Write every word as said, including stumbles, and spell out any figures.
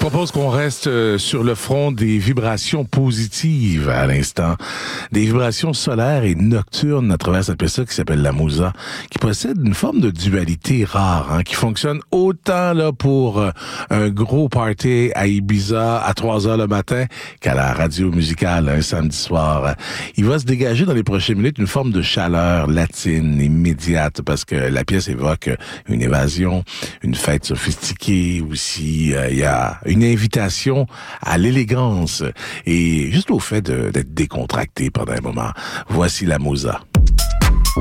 propose qu'on reste euh, sur le front des vibrations positives à l'instant. Des vibrations solaires et nocturnes à travers cette pièce qui s'appelle La Musa, qui possède une forme de dualité rare, hein, qui fonctionne autant là pour euh, un gros party à Ibiza à trois heures le matin qu'à la radio musicale un samedi soir. Il va se dégager dans les prochaines minutes une forme de chaleur latine immédiate parce que la pièce évoque une évasion, une fête sophistiquée aussi. Euh, il y a une invitation à l'élégance et juste au fait de, d'être décontracté pendant un moment. Voici La Musa.